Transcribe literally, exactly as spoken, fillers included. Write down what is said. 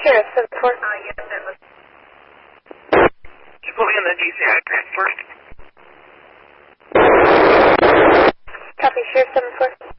Sheriff seven four. Uh, yes, that was. You put me on the D C I track first. Copy, Sheriff seven four.